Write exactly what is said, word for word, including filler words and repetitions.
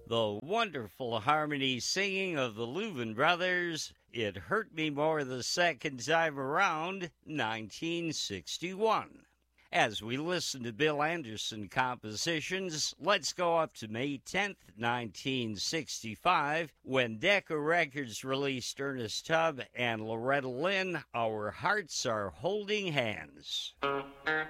The wonderful harmony singing of the Louvin Brothers, It Hurt Me More the Second Time Around, nineteen sixty-one. As we listen to Bill Anderson compositions, let's go up to May tenth, nineteen sixty-five, when Decca Records released Ernest Tubb and Loretta Lynn, Our Hearts Are Holding Hands.